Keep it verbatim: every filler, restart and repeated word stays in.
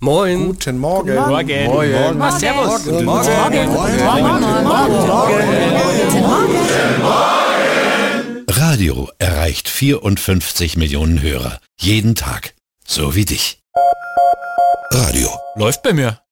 Moin. Guten Morgen. Morgen. Morgen. Morgen. Servus. Guten Morgen. Radio erreicht vierundfünfzig Millionen Hörer. Jeden Tag. So wie dich. Radio. Läuft bei mir.